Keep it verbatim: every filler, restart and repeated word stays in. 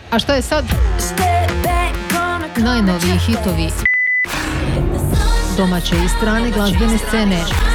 A šta je sad? Najnoviji hitovi domaće i strane glazbene scene.